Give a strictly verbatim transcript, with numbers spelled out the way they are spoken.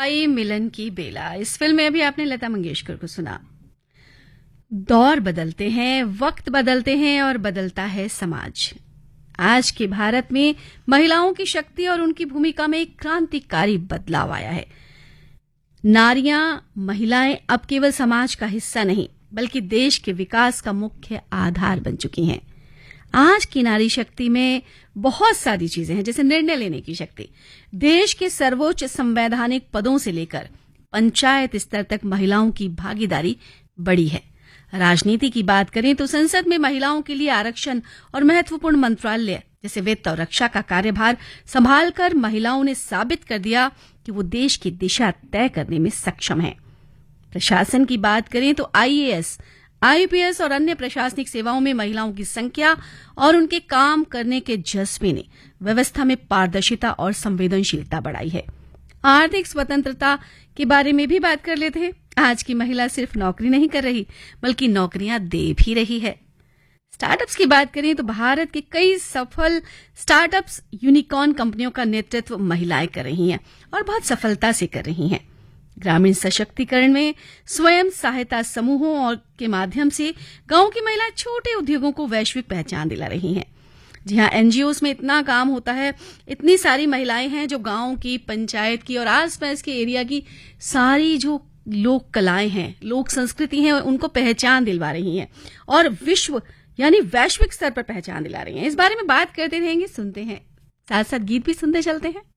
आई मिलन की बेला। इस फिल्म में भी आपने लता मंगेशकर को सुना। दौर बदलते हैं, वक्त बदलते हैं और बदलता है समाज। आज के भारत में महिलाओं की शक्ति और उनकी भूमिका में एक क्रांतिकारी बदलाव आया है। नारियां, महिलाएं अब केवल समाज का हिस्सा नहीं बल्कि देश के विकास का मुख्य आधार बन चुकी हैं। आज की नारी शक्ति में बहुत सारी चीजें हैं, जैसे निर्णय लेने की शक्ति। देश के सर्वोच्च संवैधानिक पदों से लेकर पंचायत स्तर तक महिलाओं की भागीदारी बड़ी है। राजनीति की बात करें तो संसद में महिलाओं के लिए आरक्षण और महत्वपूर्ण मंत्रालय जैसे वित्त और रक्षा का कार्यभार संभालकर महिलाओं ने साबित कर दिया कि वो देश की दिशा तय करने में सक्षम है। प्रशासन की बात करें तो आईएएस, आईपीएस और अन्य प्रशासनिक सेवाओं में महिलाओं की संख्या और उनके काम करने के जज्बे ने व्यवस्था में पारदर्शिता और संवेदनशीलता बढ़ाई है। आर्थिक स्वतंत्रता के बारे में भी बात कर लेते हैं। आज की महिला सिर्फ नौकरी नहीं कर रही बल्कि नौकरियां दे भी रही है। स्टार्टअप्स की बात करें तो भारत के कई सफल स्टार्टअप्स, यूनिकॉर्न कंपनियों का नेतृत्व महिलाएं कर रही हैं और बहुत सफलता से कर रही हैं। ग्रामीण सशक्तिकरण में स्वयं सहायता समूहों और के माध्यम से गांव की महिलाएं छोटे उद्योगों को वैश्विक पहचान दिला रही हैं। जी हाँ, एनजीओस में इतना काम होता है, इतनी सारी महिलाएं हैं जो गांव की, पंचायत की और आसपास के एरिया की सारी जो लोक कलाएं हैं, लोक संस्कृति हैं, उनको पहचान दिलवा रही हैं और विश्व यानी वैश्विक स्तर पर पहचान दिला रही हैं। इस बारे में बात करते रहेंगे, सुनते हैं, साथ साथ गीत भी सुनते चलते हैं।